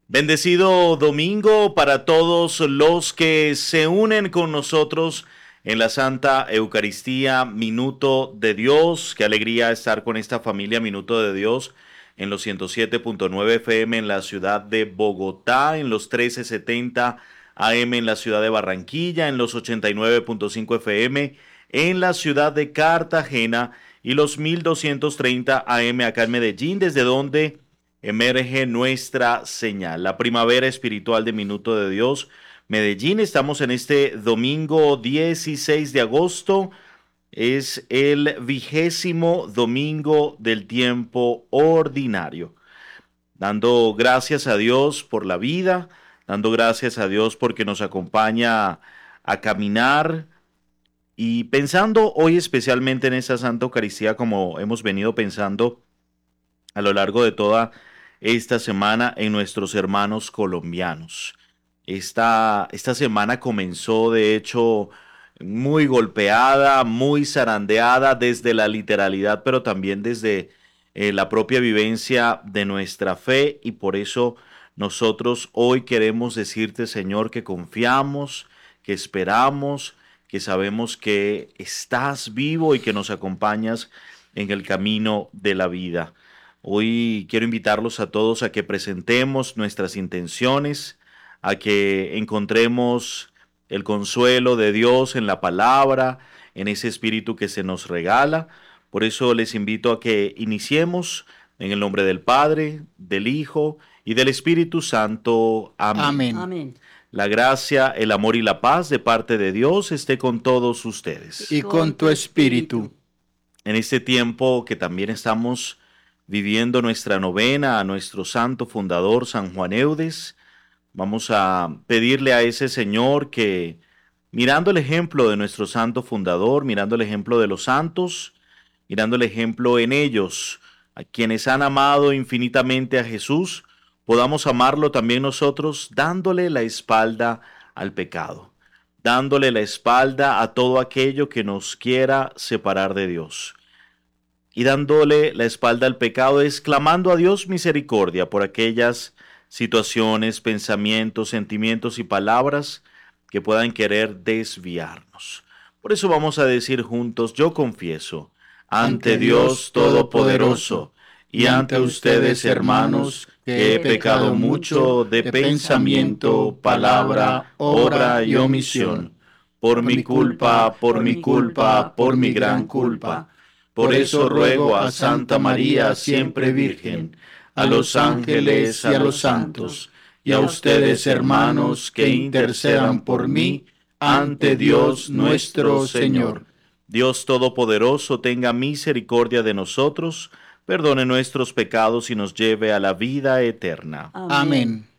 Bendecido domingo para todos los que se unen con nosotros en la Santa Eucaristía, Minuto de Dios. Qué alegría estar con esta familia Minuto de Dios en los 107.9 FM en la ciudad de Bogotá, en los 1370 AM en la ciudad de Barranquilla, en los 89.5 FM en la ciudad de Cartagena y los 1230 AM acá en Medellín, desde donde emerge nuestra señal, la primavera espiritual de Minuto de Dios. Medellín, estamos en este domingo 16 de agosto, es el 20º domingo del tiempo ordinario. Dando gracias a Dios por la vida, dando gracias a Dios porque nos acompaña a caminar y pensando hoy especialmente en esta Santa Eucaristía como hemos venido pensando a lo largo de toda esta semana en nuestros hermanos colombianos. Esta semana comenzó de hecho muy golpeada, muy zarandeada desde la literalidad, pero también desde la propia vivencia de nuestra fe, y por eso nosotros hoy queremos decirte, Señor, que confiamos, que esperamos, que sabemos que estás vivo y que nos acompañas en el camino de la vida. Hoy quiero invitarlos a todos a que presentemos nuestras intenciones, a que encontremos el consuelo de Dios en la palabra, en ese espíritu que se nos regala. Por eso les invito a que iniciemos en el nombre del Padre, del Hijo y del Espíritu Santo. Amén. Amén. Amén. La gracia, el amor y la paz de parte de Dios esté con todos ustedes. Y con tu espíritu. En este tiempo que también estamos viviendo nuestra novena a nuestro santo fundador San Juan Eudes, vamos a pedirle a ese Señor que, mirando el ejemplo de nuestro santo fundador, mirando el ejemplo de los santos, mirando el ejemplo en ellos, a quienes han amado infinitamente a Jesús, podamos amarlo también nosotros, dándole la espalda al pecado, dándole la espalda a todo aquello que nos quiera separar de Dios. Y dándole la espalda al pecado es clamando a Dios misericordia por aquellas situaciones, pensamientos, sentimientos y palabras que puedan querer desviarnos. Por eso vamos a decir juntos: yo confieso ante Dios Todopoderoso y ante ustedes, hermanos, que he pecado mucho de pensamiento, palabra, obra y omisión, por mi culpa, por mi culpa, por mi gran culpa. Por eso ruego a Santa María, siempre Virgen, a los ángeles y a los santos, y a ustedes, hermanos, que intercedan por mí ante Dios nuestro Señor. Dios Todopoderoso tenga misericordia de nosotros, perdone nuestros pecados y nos lleve a la vida eterna. Amén.